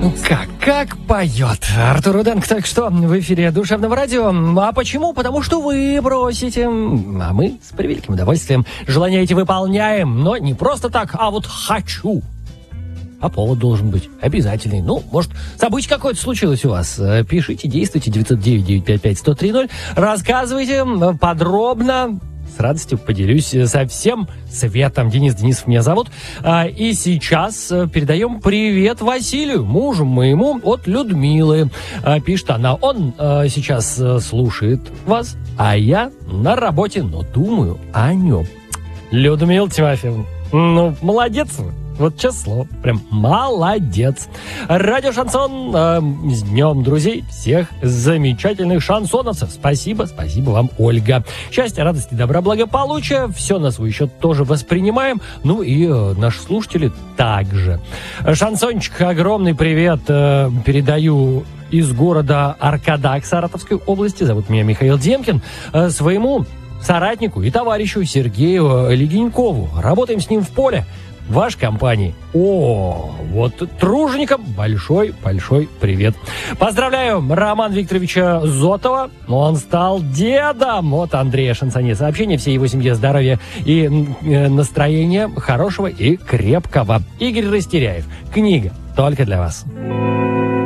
Как поет Артур Руденко. Так что в эфире Душевного радио. А почему? Потому что вы просите. А мы с превеликим удовольствием желания эти выполняем. Но не просто так, а вот хочу. А повод должен быть обязательный. Ну, может, событие какое-то случилось у вас. Пишите, действуйте. 909-955-1030. Рассказывайте подробно. С радостью поделюсь со всем светом. Денис Денисов меня зовут. И сейчас передаем привет Василию, мужу моему, от Людмилы. Пишет она, он сейчас слушает вас, а я на работе, но думаю о нем. Людмила Тимофеевна, ну, молодец вы. Вот честное слово, прям молодец. Радио Шансон, с днем друзей, всех замечательных шансоновцев. Спасибо вам, Ольга. Счастья, радости, добра, благополучия. Все на свой счет тоже воспринимаем. Ну и наши слушатели также. Шансончик, огромный привет передаю из города Аркадак Саратовской области. Зовут меня Михаил Демкин. Своему соратнику и товарищу Сергею Легенькову. Работаем с ним в поле. В вашей компании. Вот труженикам большой привет. Поздравляю Романа Викторовича Зотова. Он стал дедом. От Андрея Шансонье сообщение. Всей его семье здоровья и настроения хорошего и крепкого. Игорь Растеряев. Книга только для вас.